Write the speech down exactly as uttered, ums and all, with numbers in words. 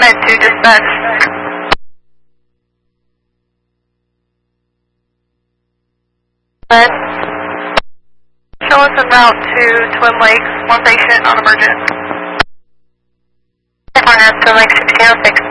Head to dispatch. Head. Show us en route to Twin Lakes, one patient on emergent. Twin Lakes sixteen oh six.